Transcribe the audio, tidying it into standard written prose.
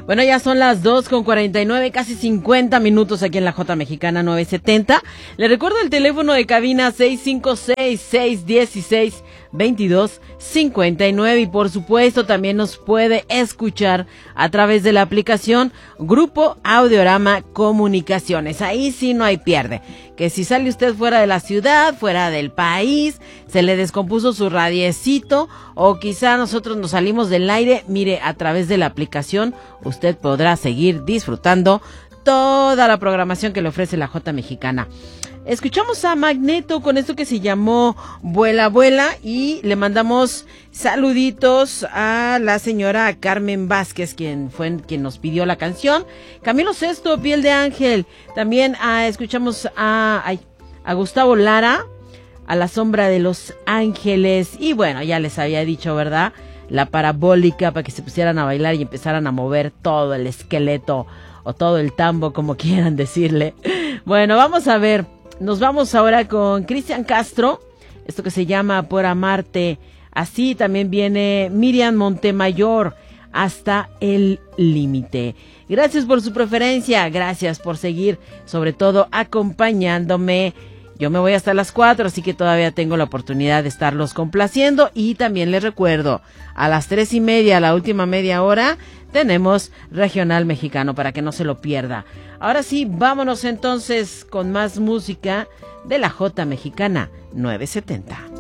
Bueno, ya son las 2:49, casi 50 minutos aquí en la J Mexicana 970. Le recuerdo el teléfono de cabina 656-616-2259 y por supuesto también nos puede escuchar a través de la aplicación Grupo Audiorama Comunicaciones. Ahí sí no hay pierde. Que si sale usted fuera de la ciudad, fuera del país, se le descompuso su radiecito o quizá nosotros nos salimos del aire, mire, a través de la aplicación usted podrá seguir disfrutando toda la programación que le ofrece la J Mexicana. Escuchamos a Magneto con esto que se llamó Vuela, Vuela y le mandamos saluditos a la señora Carmen Vázquez, quien nos pidió la canción. Camilo Sesto, Piel de Ángel. También escuchamos a Gustavo Lara, A la Sombra de los Ángeles. Y bueno, ya les había dicho, ¿verdad? La Parabólica, para que se pusieran a bailar y empezaran a mover todo el esqueleto o todo el tambo, como quieran decirle. Bueno, vamos a ver. Nos vamos ahora con Cristian Castro, esto que se llama Por Amarte. Así también viene Miriam Montemayor, Hasta el Límite. Gracias por su preferencia, gracias por seguir, sobre todo acompañándome. Yo me voy hasta las 4, así que todavía tengo la oportunidad de estarlos complaciendo. Y también les recuerdo, a las 3:30, la última media hora, tenemos Regional Mexicano para que no se lo pierda. Ahora sí, vámonos entonces con más música de la J Mexicana 970.